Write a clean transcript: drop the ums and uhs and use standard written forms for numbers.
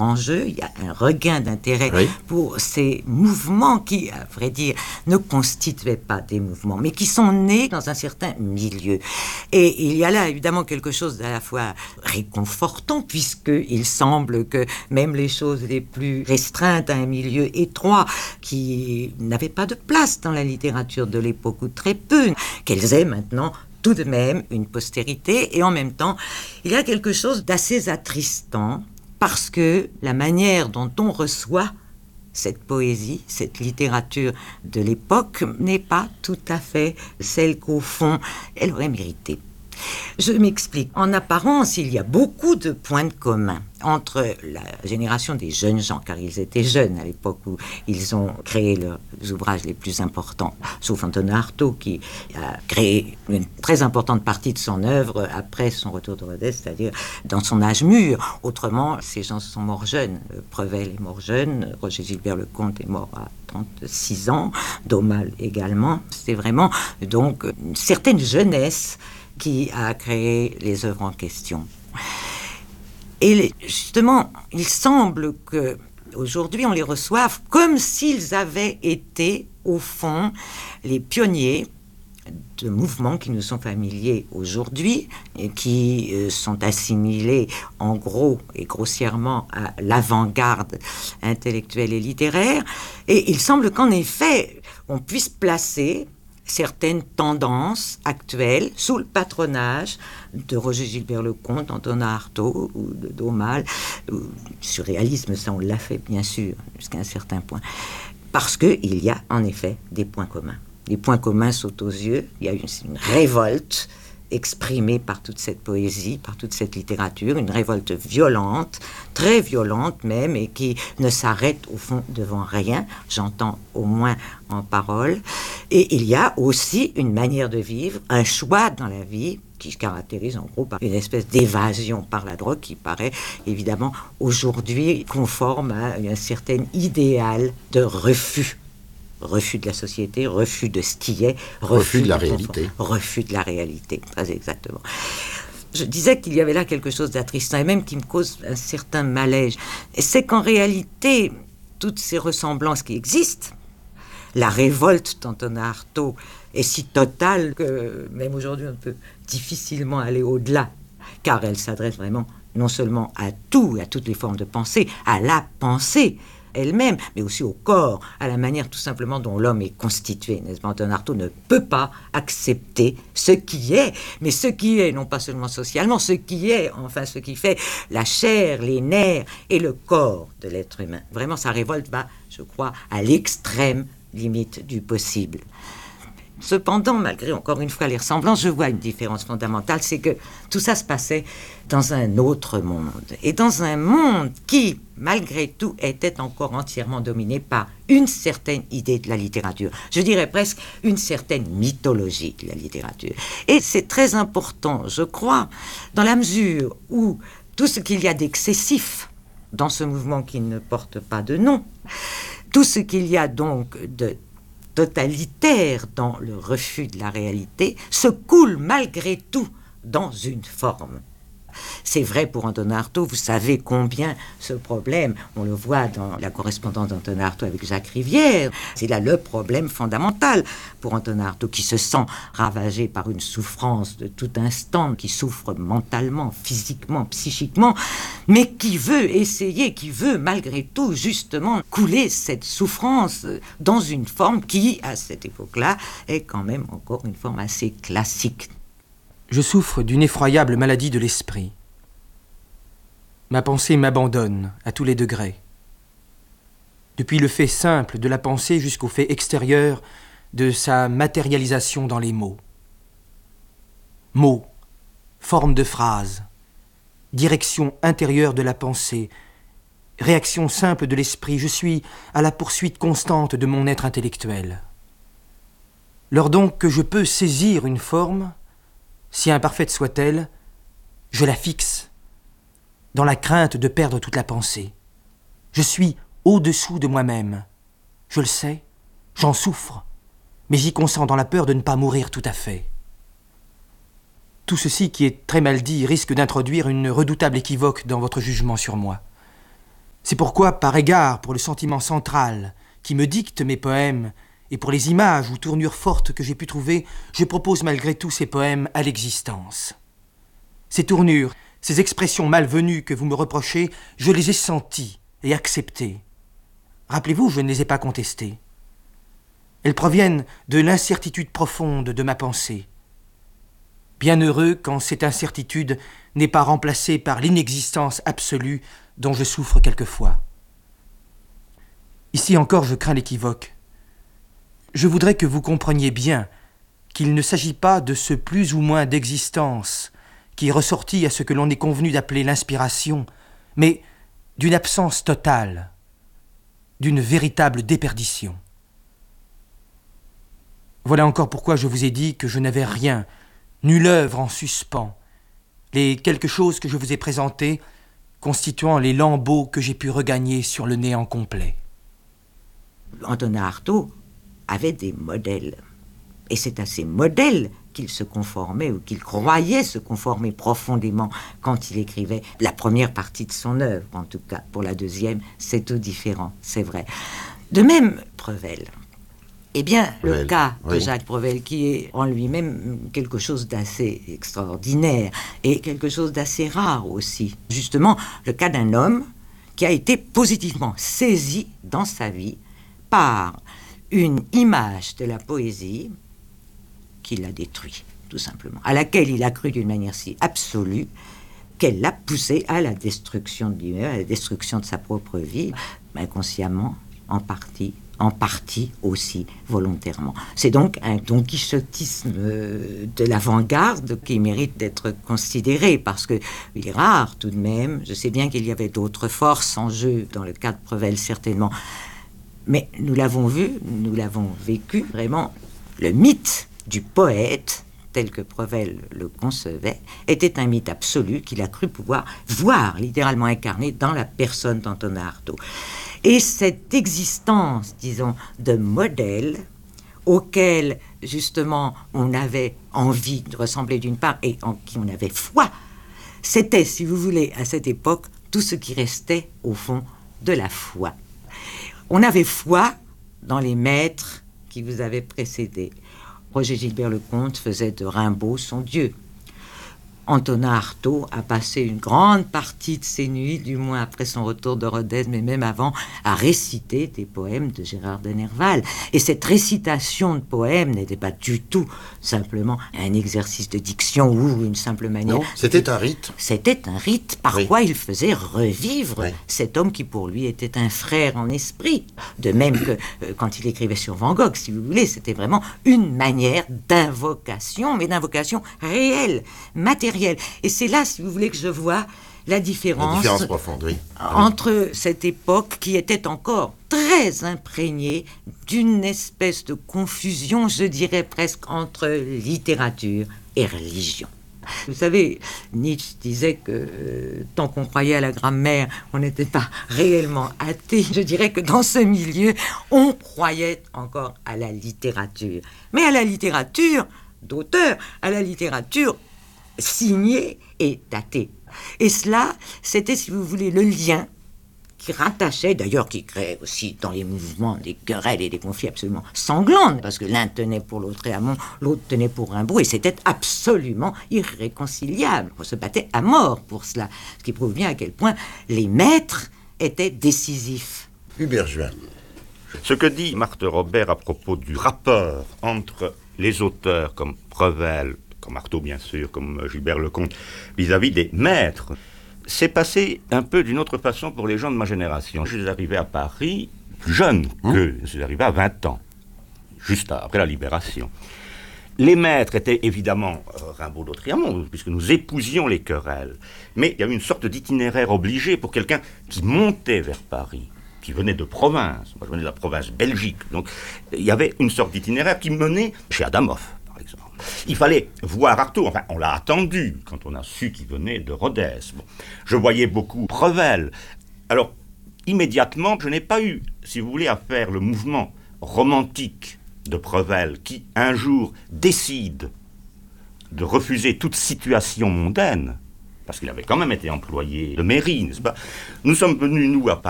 grand jeu, il y a un regain d'intérêt Oui. pour ces mouvements qui, à vrai dire, ne constituaient pas des mouvements, mais qui sont nés dans un certain milieu. Et il y a là évidemment quelque chose d'à la fois réconfortant, puisqu'il semble que même les choses les plus restreintes à un milieu étroit, qui n'avaient pas de place dans la littérature de l'époque, ou très peu, qu'elles aient maintenant tout de même une postérité. Et en même temps, il y a quelque chose d'assez attristant, parce que la manière dont on reçoit cette poésie, cette littérature de l'époque n'est pas tout à fait celle qu'au fond elle aurait méritée. Je m'explique. En apparence, il y a beaucoup de points communs entre la génération des jeunes gens, car ils étaient jeunes à l'époque où ils ont créé leurs ouvrages les plus importants, sauf Antonin Artaud qui a créé une très importante partie de son œuvre après son retour de Rodez, c'est-à-dire dans son âge mûr. Autrement, ces gens sont morts jeunes. Prevel est mort jeune, Roger Gilbert Lecomte est mort à 36 ans, Daumal également. C'est vraiment donc une certaine jeunesse qui a créé les œuvres en question. Et justement, il semble qu'aujourd'hui, on les reçoive comme s'ils avaient été, au fond, les pionniers de mouvements qui nous sont familiers aujourd'hui et qui sont assimilés en gros et grossièrement à l'avant-garde intellectuelle et littéraire. Et il semble qu'en effet, on puisse placer certaines tendances actuelles sous le patronage de Roger Gilbert Lecomte, Antonin Artaud ou de Daumal. Surréalisme, ça on l'a fait bien sûr jusqu'à un certain point. Parce qu'il y a en effet des points communs. Les points communs sautent aux yeux. Il y a une révolte exprimée par toute cette poésie, par toute cette littérature, une révolte violente, très violente même, et qui ne s'arrête au fond devant rien, j'entends au moins en parole. Et il y a aussi une manière de vivre, un choix dans la vie qui se caractérise en gros par une espèce d'évasion par la drogue qui paraît évidemment aujourd'hui conforme à un certain idéal de refus. Refus de la société, refus de ce qui est, refus de la réalité. Refus de la réalité, très exactement. Je disais qu'il y avait là quelque chose d'attristant et même qui me cause un certain malaise. Et c'est qu'en réalité, toutes ces ressemblances qui existent, la révolte d'Antonin Artaud est si totale que même aujourd'hui on peut difficilement aller au-delà, car elle s'adresse vraiment non seulement à tout, à toutes les formes de pensée, à la pensée elle-même, mais aussi au corps, à la manière tout simplement dont l'homme est constitué, n'est-ce pas? Antonin Artaud ne peut pas accepter ce qui est, mais ce qui est, non pas seulement socialement, ce qui est, enfin ce qui fait la chair, les nerfs et le corps de l'être humain. Vraiment, sa révolte va, je crois, à l'extrême limite du possible. Cependant, malgré encore une fois les ressemblances, je vois une différence fondamentale, c'est que tout ça se passait dans un autre monde. Et dans un monde qui, malgré tout, était encore entièrement dominé par une certaine idée de la littérature. Je dirais presque une certaine mythologie de la littérature. Et c'est très important, je crois, dans la mesure où tout ce qu'il y a d'excessif dans ce mouvement qui ne porte pas de nom, tout ce qu'il y a donc de totalitaire dans le refus de la réalité, se coule malgré tout dans une forme. C'est vrai pour Antonin Artaud, vous savez combien ce problème, on le voit dans la correspondance d'Antonin Artaud avec Jacques Rivière, c'est là le problème fondamental pour Antonin Artaud qui se sent ravagé par une souffrance de tout instant, qui souffre mentalement, physiquement, psychiquement, mais qui veut essayer, qui veut malgré tout justement couler cette souffrance dans une forme qui, à cette époque-là, est quand même encore une forme assez classique. Je souffre d'une effroyable maladie de l'esprit. Ma pensée m'abandonne à tous les degrés. Depuis le fait simple de la pensée jusqu'au fait extérieur de sa matérialisation dans les mots. Mots, forme de phrase, direction intérieure de la pensée, réaction simple de l'esprit, je suis à la poursuite constante de mon être intellectuel. Lors donc que je peux saisir une forme, si imparfaite soit-elle, je la fixe, dans la crainte de perdre toute la pensée. Je suis au-dessous de moi-même. Je le sais, j'en souffre, mais j'y consens dans la peur de ne pas mourir tout à fait. Tout ceci qui est très mal dit risque d'introduire une redoutable équivoque dans votre jugement sur moi. C'est pourquoi, par égard pour le sentiment central qui me dicte mes poèmes, et pour les images ou tournures fortes que j'ai pu trouver, je propose malgré tout ces poèmes à l'existence. Ces tournures, ces expressions malvenues que vous me reprochez, je les ai senties et acceptées. Rappelez-vous, je ne les ai pas contestées. Elles proviennent de l'incertitude profonde de ma pensée. Bienheureux quand cette incertitude n'est pas remplacée par l'inexistence absolue dont je souffre quelquefois. Ici encore, je crains l'équivoque. Je voudrais que vous compreniez bien qu'il ne s'agit pas de ce plus ou moins d'existence qui est ressorti à ce que l'on est convenu d'appeler l'inspiration, mais d'une absence totale, d'une véritable déperdition. Voilà encore pourquoi je vous ai dit que je n'avais rien, nulle œuvre en suspens, les quelque chose que je vous ai présenté constituant les lambeaux que j'ai pu regagner sur le néant complet. Antonin Artaud avait des modèles. Et c'est à ces modèles qu'il se conformait, ou qu'il croyait se conformer profondément quand il écrivait la première partie de son œuvre, en tout cas. Pour la deuxième, c'est tout différent, c'est vrai. De même, Prevel. Eh bien, le cas de Jacques Prevel, qui est en lui-même quelque chose d'assez extraordinaire et quelque chose d'assez rare aussi. Justement, le cas d'un homme qui a été positivement saisi dans sa vie par une image de la poésie qui l'a détruit, tout simplement, à laquelle il a cru d'une manière si absolue qu'elle l'a poussé à la destruction de lui-même, à la destruction de sa propre vie, inconsciemment, en partie aussi volontairement. C'est donc un don quichotisme de l'avant-garde qui mérite d'être considéré, parce qu'il est rare tout de même. Je sais bien qu'il y avait d'autres forces en jeu, dans le cas de Prevel certainement, mais nous l'avons vu, nous l'avons vécu, vraiment, le mythe du poète, tel que Prevel le concevait, était un mythe absolu qu'il a cru pouvoir voir littéralement incarné dans la personne d'Antonin Artaud. Et cette existence, disons, de modèle auquel, justement, on avait envie de ressembler d'une part et en qui on avait foi, c'était, si vous voulez, à cette époque, tout ce qui restait, au fond, de la foi. On avait foi dans les maîtres qui vous avaient précédés. Roger Gilbert-Lecomte faisait de Rimbaud son dieu. Antonin Artaud a passé une grande partie de ses nuits, du moins après son retour de Rodez, mais même avant, à réciter des poèmes de Gérard de Nerval. Et cette récitation de poèmes n'était pas du tout simplement un exercice de diction ou une simple manière... Non, c'était un rite. C'était un rite par quoi il faisait revivre cet homme qui pour lui était un frère en esprit. De même que quand il écrivait sur Van Gogh, si vous voulez, c'était vraiment une manière d'invocation, mais d'invocation réelle, matérielle. Et c'est là, si vous voulez, que je vois la différence profonde, oui. Entre cette époque qui était encore très imprégnée d'une espèce de confusion, je dirais presque, entre littérature et religion. Vous savez, Nietzsche disait que tant qu'on croyait à la grammaire, on n'était pas réellement athée. Je dirais que dans ce milieu, on croyait encore à la littérature. Mais à la littérature d'auteur, à la littérature signée et datée. Et cela, c'était, si vous voulez, le lien qui rattachait, d'ailleurs qui créait aussi dans les mouvements des querelles et des conflits absolument sanglantes, parce que l'un tenait pour l'autre Réamon, l'autre tenait pour Rimbaud, et c'était absolument irréconciliable. On se battait à mort pour cela, ce qui prouve bien à quel point les maîtres étaient décisifs. Hubert Juin. Ce que dit Marthe Robert à propos du rapport entre les auteurs comme Prevel, comme Artaud bien sûr, comme Gilbert-Lecomte, vis-à-vis des maîtres, c'est passé un peu d'une autre façon pour les gens de ma génération. Je suis arrivé à Paris plus jeune qu'eux, je suis arrivé à 20 ans, juste après la Libération. Les maîtres étaient évidemment Rimbaud, d'autres Réamon, puisque nous épousions les querelles, mais il y avait une sorte d'itinéraire obligé pour quelqu'un qui montait vers Paris, qui venait de province. Moi je venais de la province Belgique, donc il y avait une sorte d'itinéraire qui menait chez Adamoff. Il fallait voir Artaud, enfin on l'a attendu quand on a su qu'il venait de Rodez. Bon. Je voyais beaucoup Prevel. Alors immédiatement, je n'ai pas eu, si vous voulez, à faire le mouvement romantique de Prevel qui un jour décide de refuser toute situation mondaine, parce qu'il avait quand même été employé de mairie, n'est-ce pas? Nous sommes venus, nous, à Paris,